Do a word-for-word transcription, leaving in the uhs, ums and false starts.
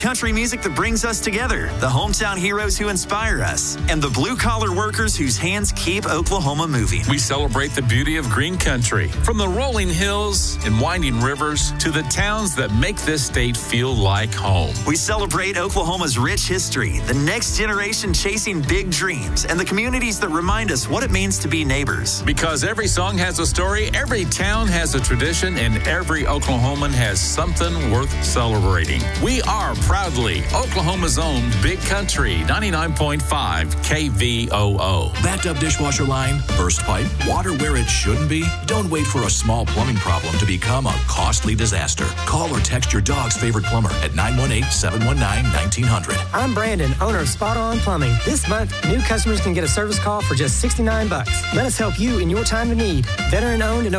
Country music that brings us together, the hometown heroes who inspire us, and the blue-collar workers whose hands keep Oklahoma moving. We celebrate the beauty of green country, from the rolling hills and winding rivers to the towns that make this state feel like home. We celebrate Oklahoma's rich history, the next generation chasing big dreams, and the communities that remind us what it means to be neighbors. Because every song has a story, every town has a tradition, and every Oklahoman has something worth celebrating. We are proudly Oklahoma's own Big Country ninety-nine point five K V O O. Backed up dishwasher line, burst pipe, water where it shouldn't be? Don't wait for a small plumbing problem to become a costly disaster. Call or text your dog's favorite plumber at nine one eight, seven one nine, one nine hundred. I'm Brandon, owner of Spot On Plumbing. This month, new customers can get a service call for just sixty-nine bucks. Let us help you in your time of need. Veteran owned and